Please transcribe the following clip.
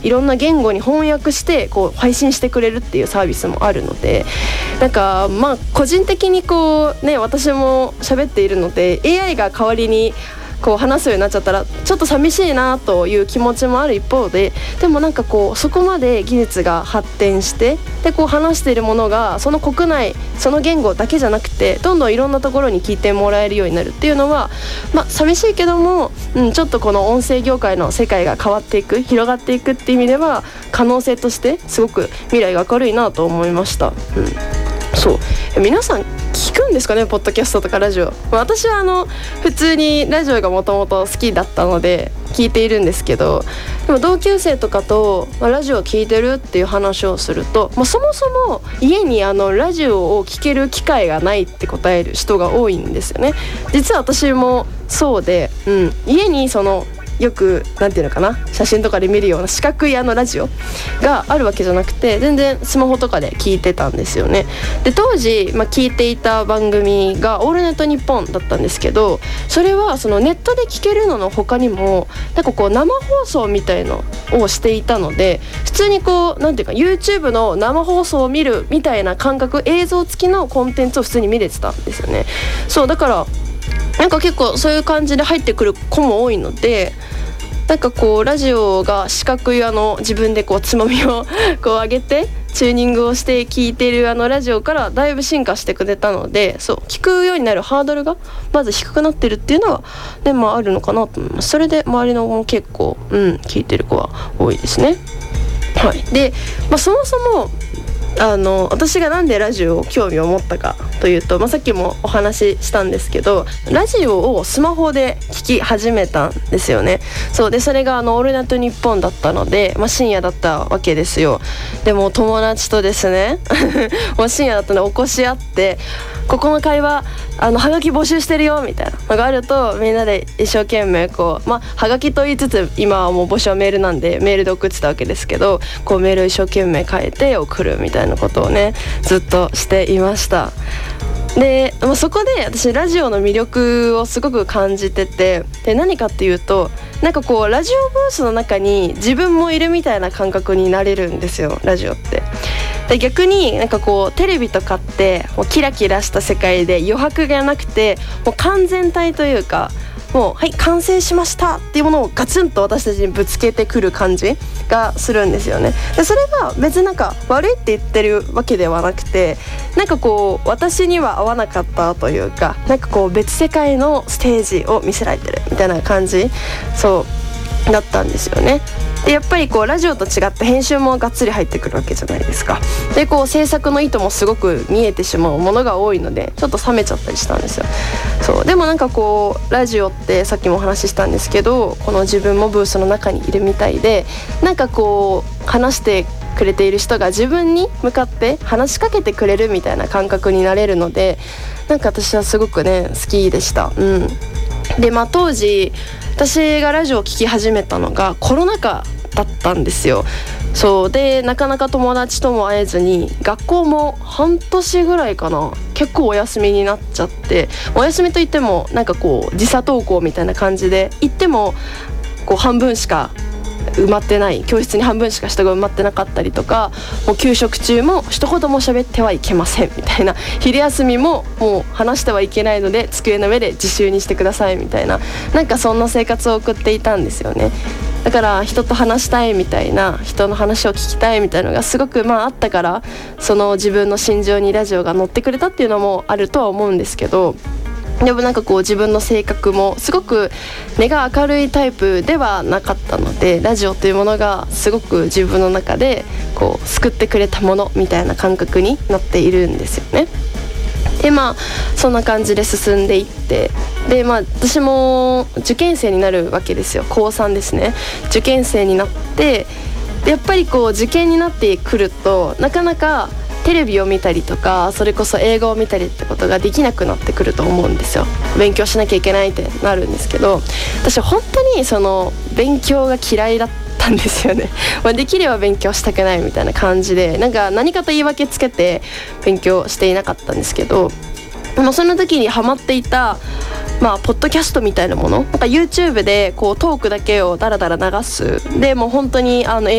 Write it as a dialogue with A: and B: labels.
A: いろんな言語に翻訳してこう配信してくれるっていうサービスもあるので、なんかまあ個人的にこうね、私も喋っているので AI が代わりにこう話すようになっちゃったらちょっと寂しいなという気持ちもある一方で、でもなんかこうそこまで技術が発展してでこう話しているものがその国内その言語だけじゃなくてどんどんいろんなところに聞いてもらえるようになるっていうのは、まあ寂しいけども、ちょっとこの音声業界の世界が変わっていく広がっていくっていう意味では可能性としてすごく未来が明るいなと思いました。そう皆さん聞くんですかね、ポッドキャストとかラジオ。私は普通にラジオがもともと好きだったので聞いているんですけど、でも同級生とかと、ラジオ聞いてるっていう話をすると、そもそも家にラジオを聞ける機会がないって答える人が多いんですよね。実は私もそうで、家によくなんていうのかな、写真とかで見るような四角いラジオがあるわけじゃなくて、全然スマホとかで聞いてたんですよね。で当時、聞いていた番組がオールネットニッポンだったんですけど、それはネットで聞けるのの他にもなんかこう生放送みたいのをしていたので、普通にこうなんていうか YouTube の生放送を見るみたいな感覚、映像付きのコンテンツを普通に見れてたんですよね。そうだからなんか結構そういう感じで入ってくる子も多いので、なんかこうラジオが四角い自分でこうつまみをこう上げてチューニングをして聞いているラジオからだいぶ進化してくれたので、そう聞くようになるハードルがまず低くなってるっていうのはね、あるのかなと思います。それで周りの子も結構聞いてる子は多いですね。はい。で、そもそも私がなんでラジオを興味を持ったかというと、さっきもお話ししたんですけど、ラジオをスマホで聞き始めたんですよね。そうでそれがオールナイトニッポンだったので、深夜だったわけですよ。でも友達とですねもう深夜だったので起こし合って、ここの会話はがき募集してるよみたいなのがあると、みんなで一生懸命こうはがきと言いつつ今はもう募集はメールなんでメールで送ってたわけですけど、こうメールを一生懸命書いて送るみたいなことをねずっとしていました。で、そこで私ラジオの魅力をすごく感じてて、で何かっていうと、なんかこうラジオブースの中に自分もいるみたいな感覚になれるんですよ、ラジオって。で逆になんかこうテレビとかってもうキラキラした世界で余白がなくて、もう完全体というか、もうはい完成しましたっていうものをガツンと私たちにぶつけてくる感じがするんですよね。でそれが別になんか悪いって言ってるわけではなくて、なんかこう私には合わなかったというか、なんかこう別世界のステージを見せられてるみたいな感じそうだったんですよね。でやっぱりこうラジオと違って編集もがっつり入ってくるわけじゃないですか。でこう制作の意図もすごく見えてしまうものが多いのでちょっと冷めちゃったりしたんですよ。そうでもなんかこうラジオってさっきもお話ししたんですけど、この自分もブースの中にいるみたいで、なんかこう話してくれている人が自分に向かって話しかけてくれるみたいな感覚になれるので、なんか私はすごくね好きでした。で当時私がラジオを聴き始めたのがコロナ禍だったんですよ。そうでなかなか友達とも会えずに、学校も半年ぐらいかな結構お休みになっちゃって、お休みといってもなんかこう時差登校みたいな感じで行ってもこう半分しか埋まってない、教室に半分しか人が埋まってなかったりとか、もう給食中も一言も喋ってはいけませんみたいな、昼休みももう話してはいけないので机の上で自習にしてくださいみたいな、なんかそんな生活を送っていたんですよね。だから人と話したいみたいな、人の話を聞きたいみたいなのがすごくあったから、その自分の心情にラジオが乗ってくれたっていうのもあるとは思うんですけど、でもなんかこう自分の性格もすごく根が明るいタイプではなかったので、ラジオというものがすごく自分の中でこう救ってくれたものみたいな感覚になっているんですよね。でそんな感じで進んでいって、で私も受験生になるわけですよ。高3ですね。受験生になって、でやっぱりこう受験になってくるとなかなかテレビを見たりとか、それこそ映画を見たりってことができなくなってくると思うんですよ。勉強しなきゃいけないってなるんですけど、私本当にその勉強が嫌いだったんですよねできれば勉強したくないみたいな感じで、なんか何かと言い訳つけて勉強していなかったんですけど、その時にハマっていたポッドキャストみたいなもの、なんか YouTube でこうトークだけをダラダラ流す、でもう本当に